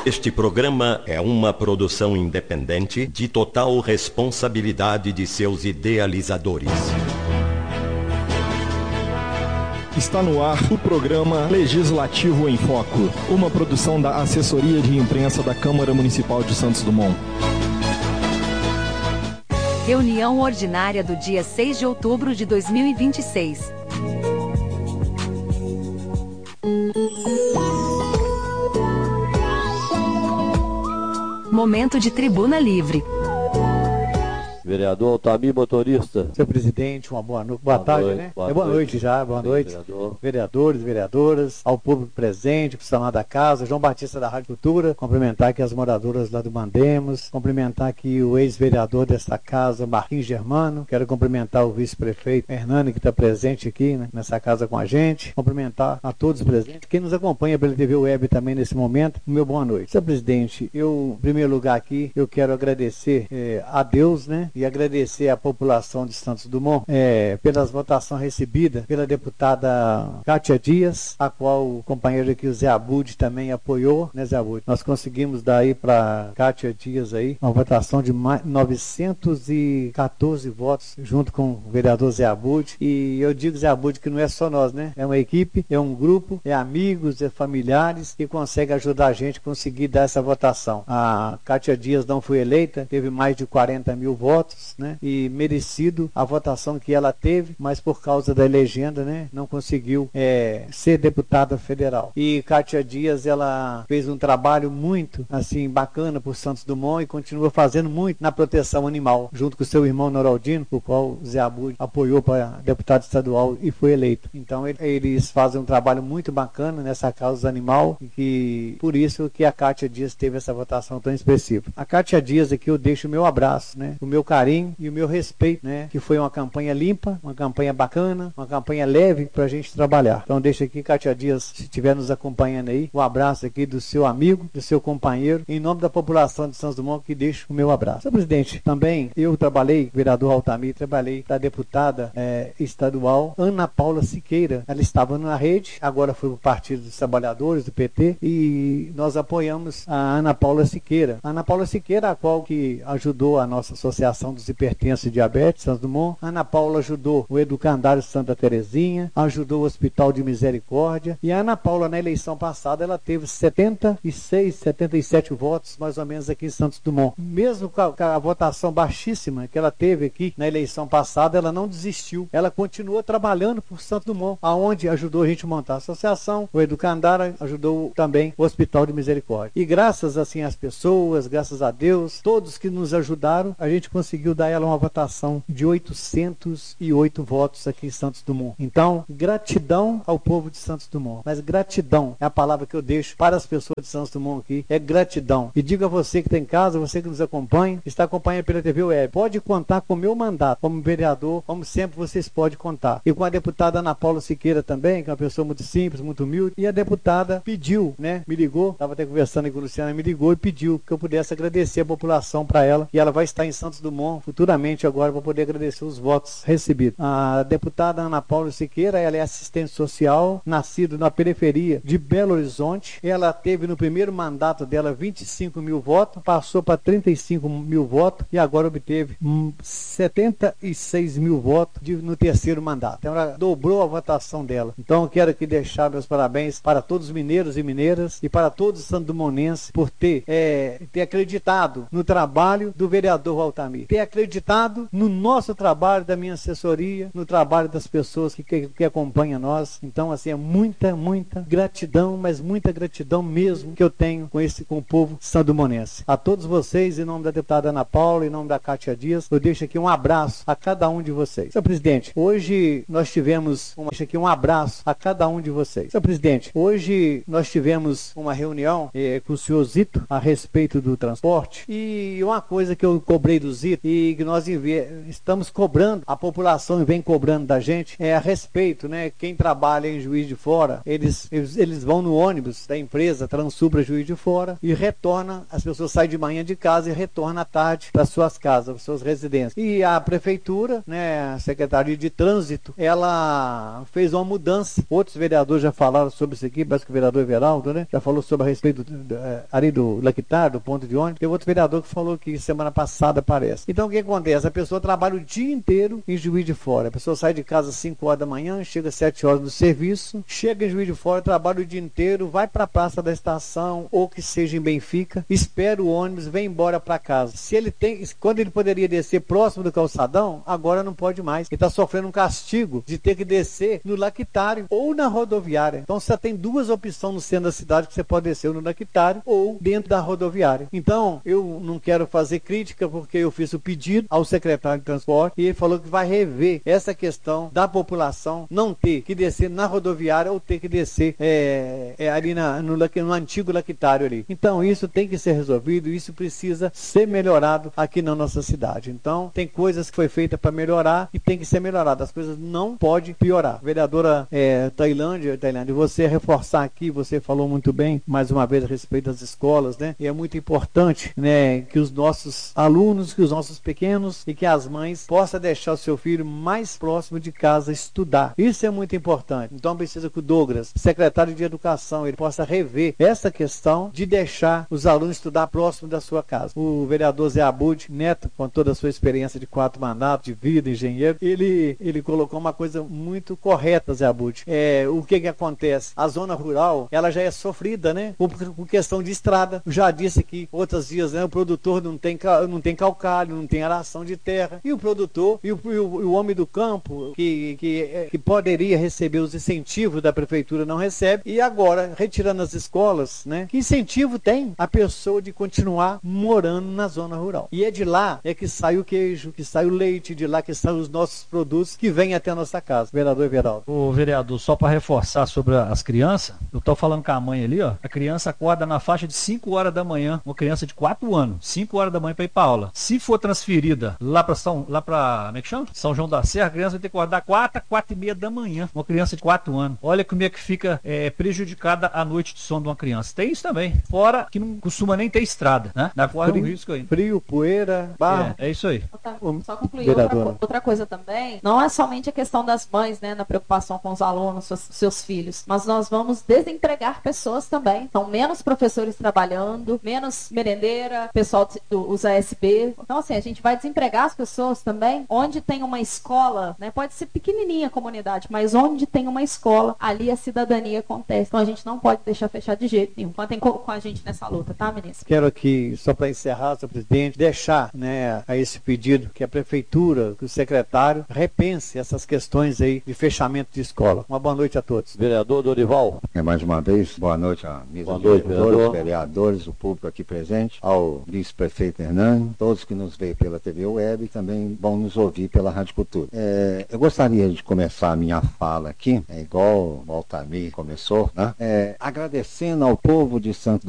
Este programa é uma produção independente de total responsabilidade de seus idealizadores. Está no ar o programa Legislativo em Foco, uma produção da Assessoria de Imprensa da Câmara Municipal de Santos Dumont. Reunião ordinária do dia 6 de outubro de 2026. Momento de tribuna livre. Vereador Altamir, motorista. Senhor presidente, uma boa tarde, noite, né? Boa noite já, boa noite. Vereador. Vereadores, vereadoras, ao público presente, funcionário da casa, João Batista da Rádio Cultura, cumprimentar aqui as moradoras lá do Mandemos, cumprimentar aqui o ex-vereador desta casa, Marquinhos Germano, quero cumprimentar o vice-prefeito Hernani, que está presente aqui, né, nessa casa com a gente, cumprimentar a todos os presentes, quem nos acompanha pela TV Web também nesse momento, o meu boa noite. Senhor presidente, em primeiro lugar aqui, eu quero agradecer a Deus, né? E agradecer à população de Santos Dumont pelas votações recebidas pela deputada Kátia Dias, a qual o companheiro aqui, o Zé Abud, também apoiou, né, Zé Abud? Nós conseguimos dar aí para Kátia Dias aí uma votação de 914 votos, junto com o vereador Zé Abud. E eu digo, Zé Abud, que não é só nós, né? É uma equipe, é um grupo, é amigos, é familiares que consegue ajudar a gente a conseguir dar essa votação. A Kátia Dias não foi eleita, teve mais de 40 mil votos, né? E merecido a votação que ela teve, mas por causa da legenda, né, não conseguiu ser deputada federal. E Kátia Dias, ela fez um trabalho muito assim bacana por Santos Dumont e continua fazendo muito na proteção animal, junto com seu irmão Noraldino, o qual o Zé Abud apoiou para deputado estadual e foi eleito. Então eles fazem um trabalho muito bacana nessa causa animal, e por isso que a Kátia Dias teve essa votação tão expressiva. A Kátia Dias aqui eu deixo o meu abraço, né, o meu carinho e o meu respeito, né? Que foi uma campanha limpa, uma campanha bacana, uma campanha leve pra gente trabalhar. Então deixa aqui, Kátia Dias, se estiver nos acompanhando aí, o abraço aqui do seu amigo, do seu companheiro, em nome da população de Santos Dumont, que deixa o meu abraço. Senhor presidente, também eu trabalhei, vereador Altamir, trabalhei da deputada estadual Ana Paula Siqueira. Ela estava na rede, agora foi pro Partido dos Trabalhadores, do PT, e nós apoiamos a Ana Paula Siqueira. A Ana Paula Siqueira, a qual que ajudou a nossa Associação dos Hipertensos e Diabetes, Santos Dumont. Ana Paula ajudou o Educandário Santa Terezinha, ajudou o Hospital de Misericórdia, e a Ana Paula, na eleição passada, ela teve 76, 77 votos, mais ou menos, aqui em Santos Dumont. Mesmo com a votação baixíssima que ela teve aqui na eleição passada, ela não desistiu. Ela continuou trabalhando por Santos Dumont, aonde ajudou a gente a montar a associação, o Educandário ajudou também o Hospital de Misericórdia. E graças, assim, às pessoas, graças a Deus, todos que nos ajudaram, a gente conseguiu dar ela uma votação de 808 votos aqui em Santos Dumont. Então, gratidão ao povo de Santos Dumont. Mas gratidão é a palavra que eu deixo para as pessoas de Santos Dumont aqui, é gratidão. E digo a você que está em casa, você que nos acompanha, está acompanhando pela TV Web, pode contar com o meu mandato como vereador, como sempre vocês podem contar. E com a deputada Ana Paula Siqueira também, que é uma pessoa muito simples, muito humilde, e a deputada pediu, né, me ligou, estava até conversando com a Luciana, me ligou e pediu que eu pudesse agradecer a população para ela, e ela vai estar em Santos Dumont futuramente agora para poder agradecer os votos recebidos. A deputada Ana Paula Siqueira, ela é assistente social, nascida na periferia de Belo Horizonte. Ela teve no primeiro mandato dela 25 mil votos, passou para 35 mil votos e agora obteve 76 mil votos no terceiro mandato. Então ela dobrou a votação dela. Então eu quero aqui deixar meus parabéns para todos os mineiros e mineiras e para todos os santo-dumonenses por ter acreditado no trabalho do vereador Altamir, ter acreditado no nosso trabalho, da minha assessoria, no trabalho das pessoas que acompanham nós. Então, assim, é muita gratidão, mas muita gratidão mesmo que eu tenho com o povo santo-dumonense. A todos vocês, em nome da deputada Ana Paula, em nome da Kátia Dias, eu deixo aqui um abraço a cada um de vocês. Senhor presidente, hoje nós tivemos um abraço a cada um de vocês. Senhor presidente, hoje nós tivemos uma reunião com o senhor Zito a respeito do transporte, e uma coisa que eu cobrei do Zito dito e que nós estamos cobrando, a população vem cobrando da gente, a respeito, né? Quem trabalha em Juiz de Fora, eles vão no ônibus da empresa Transul para Juiz de Fora e retornam, as pessoas saem de manhã de casa e retornam à tarde para suas casas, para suas residências. E a prefeitura, né, a Secretaria de Trânsito, ela fez uma mudança. Outros vereadores já falaram sobre isso aqui, parece que o vereador Everaldo, né, já falou sobre a respeito ali do lactário, do ponto de ônibus. Tem outro vereador que falou que semana passada parece. Então o que acontece? A pessoa trabalha o dia inteiro em Juiz de Fora. A pessoa sai de casa às 5 horas da manhã, chega às 7 horas no serviço, chega em Juiz de Fora, trabalha o dia inteiro, vai para a Praça da Estação ou que seja em Benfica, espera o ônibus, vem embora para casa. Quando ele poderia descer próximo do calçadão, agora não pode mais. Ele está sofrendo um castigo de ter que descer no lactário ou na rodoviária. Então você tem duas opções no centro da cidade que você pode descer no lactário ou dentro da rodoviária. Então eu não quero fazer crítica porque eu fiz o pedido ao secretário de transporte e ele falou que vai rever essa questão da população não ter que descer na rodoviária ou ter que descer ali no antigo lactário ali. Então isso tem que ser resolvido, isso precisa ser melhorado aqui na nossa cidade. Então tem coisas que foi feita para melhorar e tem que ser melhorada. As coisas não podem piorar. Vereadora Tailândia, você reforçar aqui, você falou muito bem mais uma vez a respeito das escolas, né? E é muito importante, né, que os nossos alunos, que os nossos pequenos e que as mães possam deixar o seu filho mais próximo de casa estudar. Isso é muito importante. Então precisa que o Douglas, secretário de Educação, ele possa rever essa questão de deixar os alunos estudar próximo da sua casa. O vereador Zé Abud Neto, com toda a sua experiência de 4 mandatos, de vida, engenheiro, ele colocou uma coisa muito correta, Zé Abud. O que acontece? A zona rural, ela já é sofrida, né? Por questão de estrada. Eu já disse aqui outros dias, né? O produtor não tem calcário, não tem aração de terra. E o produtor, e o homem do campo, que poderia receber os incentivos da prefeitura, não recebe. E agora, retirando as escolas, né? Que incentivo tem a pessoa de continuar morando na zona rural? E é de lá que sai o queijo, que sai o leite, de lá que saem os nossos produtos que vêm até a nossa casa. Vereador Everaldo. Ô, vereador, só para reforçar sobre as crianças, eu tô falando com a mãe ali, ó. A criança acorda na faixa de 5 horas da manhã, uma criança de 4 anos, 5 horas da manhã para ir para aula. Se for transferida lá para como é que chama? São João da Serra, a criança vai ter que acordar 4h30 da manhã, uma criança de 4 anos. Olha como é que fica prejudicada a noite de sono de uma criança. Tem isso também. Fora que não costuma nem ter estrada, né? Dá corre um risco aí. Frio, poeira, barro. É isso aí. Só concluir outra coisa também, não é somente a questão das mães, né, na preocupação com os alunos, seus filhos, mas nós vamos desempregar pessoas também. Então, menos professores trabalhando, menos merendeira, pessoal dos ASB. Então, assim, a gente vai desempregar as pessoas também. Onde tem uma escola, né, pode ser pequenininha a comunidade, mas onde tem uma escola, ali a cidadania acontece. Então, a gente não pode deixar fechar de jeito nenhum. Contem com a gente nessa luta, tá, ministro? Quero aqui, só para encerrar, senhor presidente, deixar, né, a esse pedido que a prefeitura, que o secretário repense essas questões aí de fechamento de escola. Uma boa noite a todos. Vereador Dorival. Mais uma vez, boa noite a mesa boa noite, vereadores, o público aqui presente, ao vice-prefeito Hernani, todos que nos veem pela TV Web e também vão nos ouvir pela Rádio Cultura. Eu gostaria de começar a minha fala aqui, igual o Altamir começou, né? Agradecendo ao povo de Santo